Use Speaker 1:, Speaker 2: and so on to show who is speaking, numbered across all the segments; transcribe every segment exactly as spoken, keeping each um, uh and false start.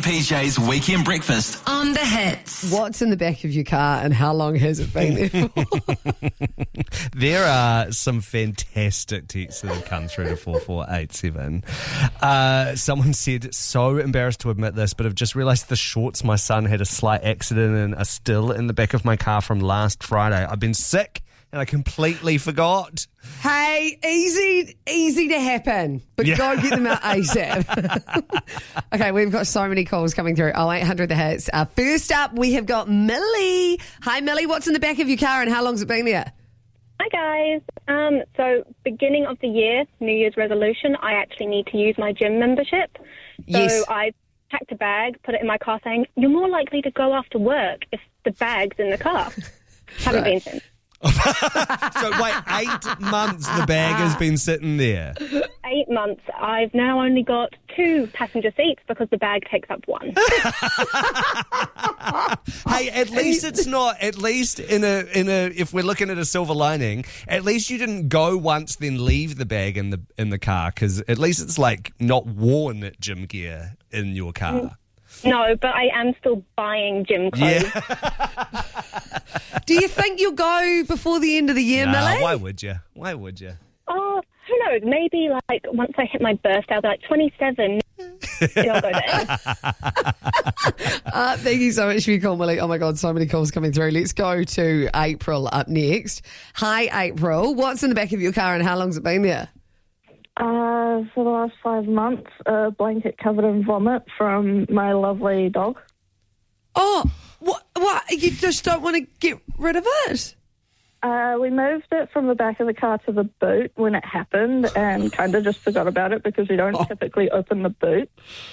Speaker 1: P J's Weekend Breakfast
Speaker 2: on the Hits.
Speaker 3: What's in the back of your car and how long has it been there for?
Speaker 4: There are some fantastic texts that have come through to four four eight seven. Uh, someone said, so embarrassed to admit this, but I've just realised the shorts my son had a slight accident in are still in the back of my car from last Friday. I've been sick and I completely forgot.
Speaker 3: Hey, easy, easy to happen, but
Speaker 4: Yeah.
Speaker 3: go get them out ASAP. Okay, we've got so many calls coming through. oh eight hundred the hits. Uh, first up, we have got Millie. Hi, Millie. What's in the back of your car and how long's it been there?
Speaker 5: Hi guys. Um, so beginning of the year, New Year's resolution, I actually need to use my gym membership. So
Speaker 3: Yes.
Speaker 5: I packed a bag, put it in my car saying, you're more likely to go after work if the bag's in the car. Haven't been since.
Speaker 4: So wait, eight months the bag has been sitting there.
Speaker 5: Eight months. I've now only got two passenger seats because the bag takes up one.
Speaker 4: Hey, at least it's not, at least in a, in a, if we're looking at a silver lining, at least you didn't go once then leave the bag in the, in the car, because at least it's like not worn gym gear in your car.
Speaker 5: No, but I am still buying gym clothes.
Speaker 4: Yeah.
Speaker 3: Do you think you'll go before the end of the year,
Speaker 4: Nah,
Speaker 3: Millie?
Speaker 4: why would you? Why would you?
Speaker 5: Oh, who knows? Maybe like once I hit my birthday, I'll be like twenty-seven. Maybe I'll go there.
Speaker 3: Uh, thank you so much for your call, Millie. Oh, my God, so many calls coming through. Let's go to April up next. Hi, April. What's in the back of your car and how long's it been there?
Speaker 6: Uh, for the last five months, a blanket covered in vomit from my lovely dog.
Speaker 3: Oh, what? What? You just don't want to get rid of it?
Speaker 6: Uh, we moved it from the back of the car to the boot when it happened and kind of just forgot about it because we don't
Speaker 3: Oh.
Speaker 6: typically open the boot.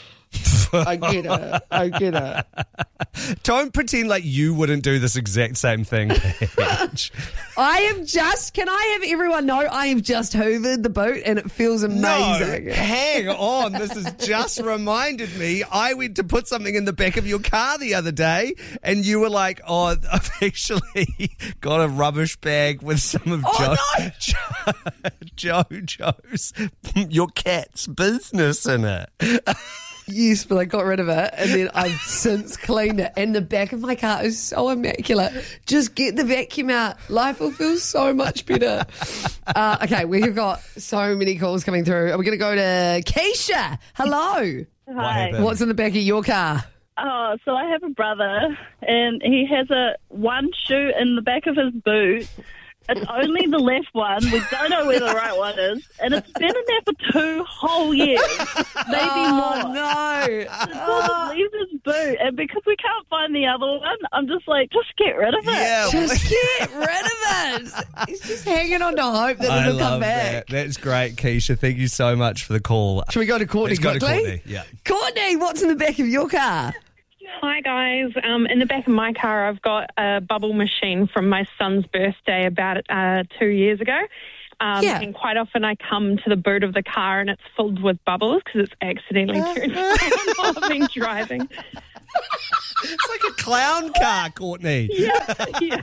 Speaker 3: I get it. I get it.
Speaker 4: Don't pretend like you wouldn't do this exact same thing, Paige.
Speaker 3: I am just, can I have everyone know I have just hoovered the boot and it feels amazing.
Speaker 4: No, hang on. This has just reminded me. I went to put something in the back of your car the other day and you were like, oh, I've actually got a rubbish bag with some of
Speaker 3: Oh,
Speaker 4: jo- jo- Jojo's, your cat's business in it.
Speaker 3: Yes, but I got rid of it and then I've since cleaned it and the back of my car is so immaculate. Just get the vacuum out. Life will feel so much better. Uh, okay, we've got so many calls coming through. We're going to go to Keisha. Hello.
Speaker 5: Hi.
Speaker 3: What's in the back of your car?
Speaker 7: Oh, so I have a brother, and he has a one shoe in the back of his boot. It's only the left one. We don't know where the right one is, and it's been in there for two whole years, maybe
Speaker 3: Oh,
Speaker 7: more.
Speaker 3: no.
Speaker 7: It leaves his boot, and because we can't find the other one, I'm just like, just get rid of it.
Speaker 4: Yeah.
Speaker 3: Just get rid of it. He's just hanging on to hope that
Speaker 4: I
Speaker 3: it'll come
Speaker 4: love
Speaker 3: back.
Speaker 4: that. That's great, Keisha. Thank you so much for the call.
Speaker 3: Should we go to Courtney
Speaker 4: Let's go to
Speaker 3: quickly?
Speaker 4: Courtney, yeah.
Speaker 3: Courtney, what's in the back of your car?
Speaker 8: Hi guys, um, in the back of my car I've got a bubble machine from my son's birthday about uh, two years ago. Um,
Speaker 3: Yeah.
Speaker 8: And quite often I come to the boot of the car and it's filled with bubbles because it's accidentally turned on while I've been driving.
Speaker 4: It's like a clown car, Courtney.
Speaker 8: Yeah, yeah.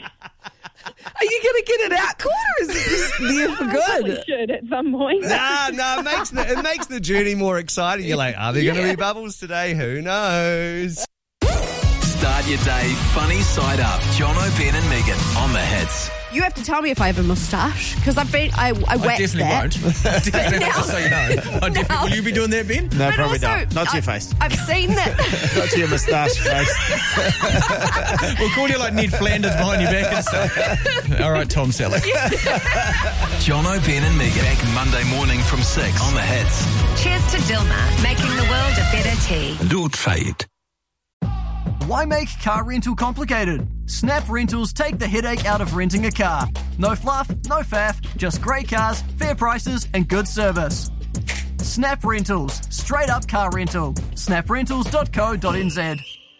Speaker 3: Are you going to get it out, Courtney, or is it just there for
Speaker 8: I
Speaker 3: good?
Speaker 8: should at some point.
Speaker 4: Nah, no, it makes the it makes the journey more exciting. You're like, are there going to be bubbles today? Who knows?
Speaker 1: Start your day funny side up. John O'Ben and Megan on the Hits.
Speaker 9: You have to tell me if I have a moustache because I've been I, I
Speaker 10: I
Speaker 9: waxed
Speaker 10: definitely
Speaker 9: that.
Speaker 10: won't. definitely,
Speaker 9: now-
Speaker 10: just so you know. I definitely, will you be doing that, Ben?
Speaker 11: No,
Speaker 9: But
Speaker 11: probably
Speaker 9: also,
Speaker 11: not. Not to your
Speaker 9: I-
Speaker 11: face.
Speaker 9: I've seen that.
Speaker 11: Not to your moustache face.
Speaker 10: We'll call you like Ned Flanders behind your back and stuff. All right, Tom Selleck.
Speaker 1: John O'Ben and Megan back Monday morning from six on the Hits.
Speaker 2: Cheers to Dilmah, making the world a better tea.
Speaker 1: Don't fade.
Speaker 12: Why make car rental complicated? Snap Rentals take the headache out of renting a car. No fluff, no faff, just great cars, fair prices and good service. Snap Rentals, straight up car rental. snap rentals dot co dot n z.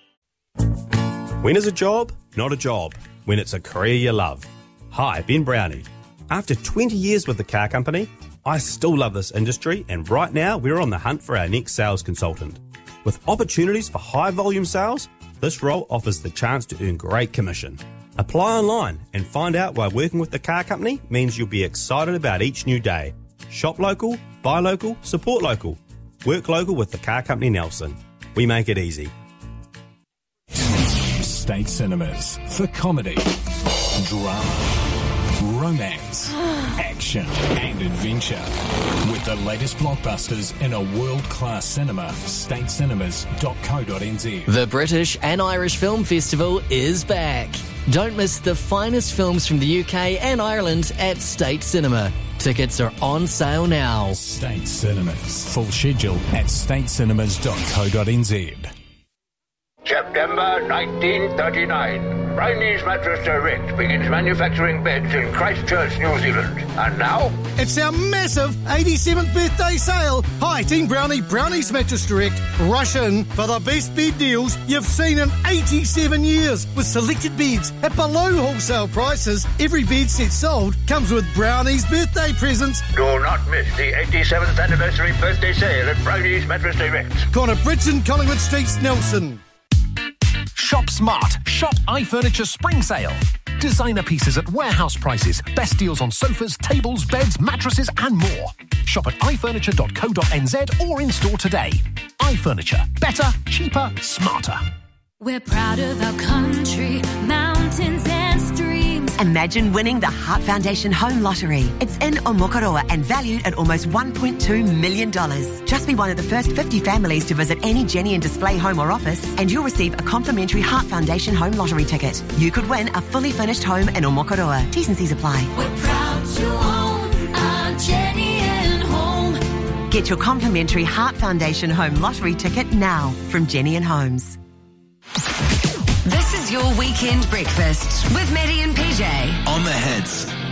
Speaker 13: When is a job not a job? When it's a career you love. Hi, Ben Brownie. After twenty years with the car company, I still love this industry, and right now we're on the hunt for our next sales consultant. With opportunities for high volume sales, this role offers the chance to earn great commission. Apply online and find out why working with the car company means you'll be excited about each new day. Shop local, buy local, support local. Work local with the car company Nelson. We make it easy.
Speaker 14: State Cinemas for comedy, drama, romance, action and adventure. With the latest blockbusters in a world-class cinema, state cinemas dot co dot n z.
Speaker 15: The British and Irish Film Festival is back. Don't miss the finest films from the U K and Ireland at State Cinema. Tickets are on sale now.
Speaker 14: State Cinemas. Full schedule at state cinemas dot co dot n z.
Speaker 16: September nineteen thirty-nine. Brownie's Mattress Direct begins manufacturing beds in Christchurch, New Zealand. And now...
Speaker 17: it's our massive eighty-seventh birthday sale. Hi, Team Brownie, Brownie's Mattress Direct. Rush in for the best bed deals you've seen in eighty-seven years. With selected beds at below wholesale prices. Every bed set sold comes with Brownie's birthday presents.
Speaker 16: Do not miss the eighty-seventh anniversary birthday sale at Brownie's Mattress Direct.
Speaker 17: Corner Bridge and Collingwood Streets, Nelson.
Speaker 18: Shop smart. Shop iFurniture Spring Sale. Designer pieces at warehouse prices. Best deals on sofas, tables, beds, mattresses and more. Shop at i furniture dot co dot n z or in store today. iFurniture. Better, cheaper, smarter.
Speaker 19: We're proud of our country, mountains and streams.
Speaker 20: Imagine winning the Heart Foundation Home Lottery. It's in Omokoroa and valued at almost one point two million dollars. Just be one of the first fifty families to visit any Jenny and Display home or office and you'll receive a complimentary Heart Foundation Home Lottery ticket. You could win a fully furnished home in Omokoroa. T's and C's apply.
Speaker 19: We're proud to own our Jenny and Home.
Speaker 20: Get your complimentary Heart Foundation Home Lottery ticket now from Jenny and Homes.
Speaker 2: This is your weekend breakfast with Maddie and P J
Speaker 1: On the Hits.